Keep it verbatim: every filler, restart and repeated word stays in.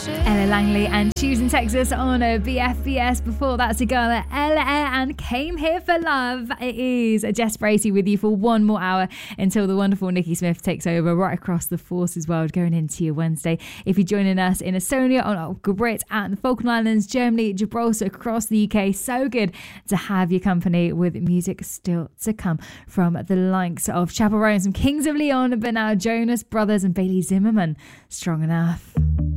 Ella Langley and Choose in Texas on a B F B S. Before that, Sigala, Ella Air and Came Here for Love. It is Jess Bracey with you for one more hour until the wonderful Nikki Smith takes over right across the Forces world going into your Wednesday. If you're joining us in Estonia, on Great and the Falkland Islands, Germany, Gibraltar, across the U K, so good to have your company with music still to come from the likes of Chaperone, some Kings of Leon, but now Jonas Brothers and Bailey Zimmerman. Strong Enough.